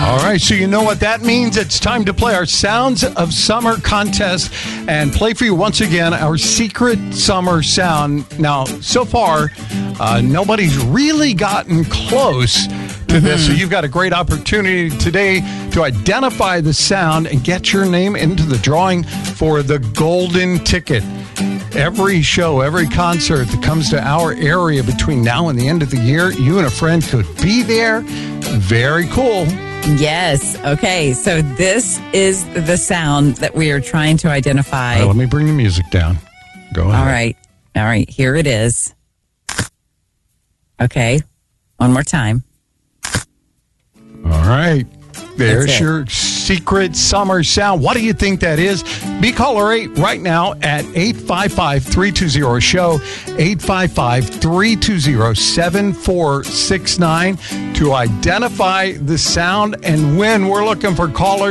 All right, so you know what that means. It's time to play our Sounds of Summer contest and play for you once again our secret summer sound. Now, so far, nobody's really gotten close to this, so you've got a great opportunity today to identify the sound and get your name into the drawing for the golden ticket. Every show, every concert that comes to our area between now and the end of the year, you and a friend could be there. Very cool. Yes. Okay. So this is the sound that we are trying to identify. All right, let me bring the music down. Go ahead. All right. All right. Here it is. Okay. One more time. All right. There's your secret summer sound. What do you think that is? Be caller 8 right now at 855-320-SHOW, 855-320-7469 to identify the sound and win. We're looking for caller